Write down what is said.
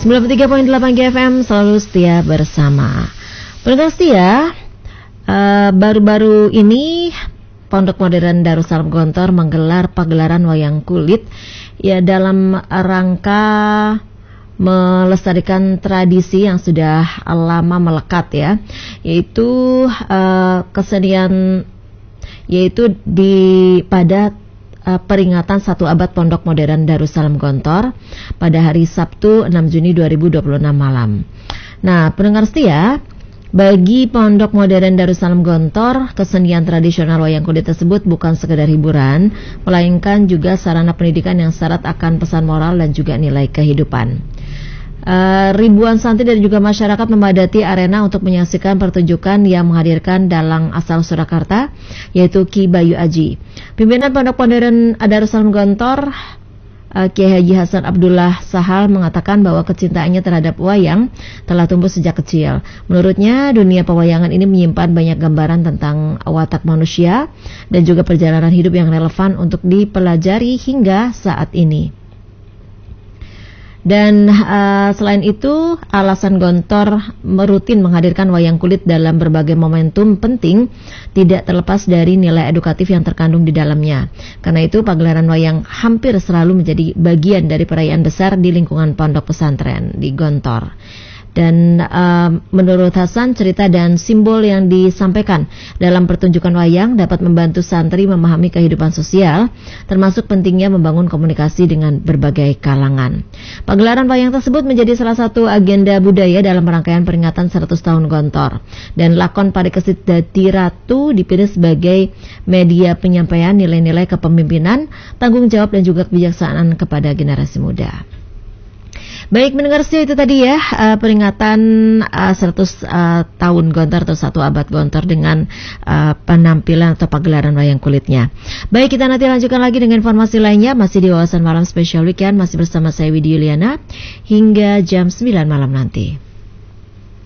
93.8 GFM selalu setia bersama. Pendengar setia, baru-baru ini Pondok Modern Darussalam Gontor menggelar pagelaran wayang kulit ya dalam rangka melestarikan tradisi yang sudah lama melekat ya, yaitu kesenian pada peringatan 1 abad Pondok Modern Darussalam Gontor pada hari Sabtu 6 Juni 2026 malam. Nah, pendengar setia, bagi Pondok Modern Darussalam Gontor, kesenian tradisional wayang kulit tersebut bukan sekedar hiburan, melainkan juga sarana pendidikan yang syarat akan pesan moral dan juga nilai kehidupan. Ribuan santri dan juga masyarakat memadati arena untuk menyaksikan pertunjukan yang menghadirkan dalang asal Surakarta, yaitu Ki Bayu Aji. Pimpinan Pondok Modern Darussalam Gontor, Kiai Haji Hasan Abdullah Sahal, mengatakan bahwa kecintaannya terhadap wayang telah tumbuh sejak kecil. Menurutnya, dunia pewayangan ini menyimpan banyak gambaran tentang watak manusia dan juga perjalanan hidup yang relevan untuk dipelajari hingga saat ini. Dan selain itu, alasan Gontor rutin menghadirkan wayang kulit dalam berbagai momentum penting tidak terlepas dari nilai edukatif yang terkandung di dalamnya. Karena itu, pagelaran wayang hampir selalu menjadi bagian dari perayaan besar di lingkungan pondok pesantren di Gontor. Dan menurut Hasan, cerita dan simbol yang disampaikan dalam pertunjukan wayang dapat membantu santri memahami kehidupan sosial, termasuk pentingnya membangun komunikasi dengan berbagai kalangan. Pagelaran wayang tersebut menjadi salah satu agenda budaya dalam rangkaian peringatan 100 tahun Gontor. Dan lakon Parikesit Dadi Ratu dipilih sebagai media penyampaian nilai-nilai kepemimpinan, tanggung jawab dan juga kebijaksanaan kepada generasi muda. Baik, mendengar itu tadi ya peringatan 100 tahun Gontor atau 1 abad Gontor dengan penampilan atau pagelaran wayang kulitnya. Baik, kita nanti lanjutkan lagi dengan informasi lainnya masih di Wawasan Malam Special Weekend, masih bersama saya Widi Yuliana hingga jam 9 malam nanti.